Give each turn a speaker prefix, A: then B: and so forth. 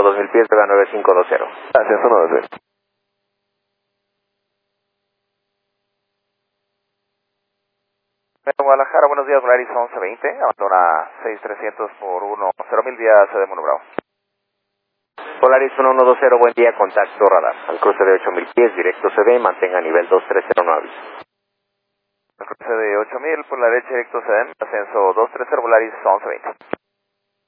A: 2000 pies, pega 9520.
B: Gracias, 120.
C: Guadalajara, buenos días, Volaris 1120, abandona 6300 por 10.000 días de Mono Bravo.
A: Polaris 1120, buen día, contacto radar. Al cruce de 8000 pies, directo CB, mantenga nivel 2309.
C: Al cruce de 8000, por la derecha directo CM, ascenso 230, Volaris 1120.